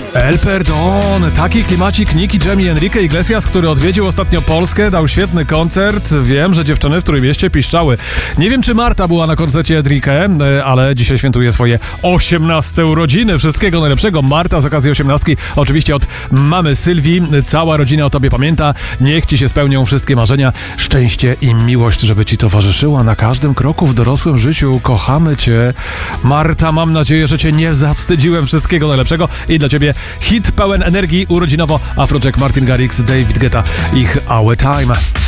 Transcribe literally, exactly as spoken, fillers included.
El Perdón, taki klimacik Nicky Jam i Enrique Iglesias, który odwiedził ostatnio Polskę, dał świetny koncert. Wiem, że dziewczyny w Trójmieście piszczały. Nie wiem, czy Marta była na koncercie Enrique, ale dzisiaj świętuje swoje osiemnaste urodziny. Wszystkiego najlepszego, Marta, z okazji osiemnastki. Oczywiście od mamy Sylwii. Cała rodzina o tobie pamięta. Niech ci się spełnią wszystkie marzenia. Szczęście i miłość, żeby ci towarzyszyła na każdym kroku w dorosłym życiu. Kochamy cię. Marta, mam nadzieję, że cię nie zawstydziłem. Wszystkiego najlepszego i dla ciebie hit pełen energii urodzinowo. Afrojack, Martin Garrix, David Guetta, ich Our Time.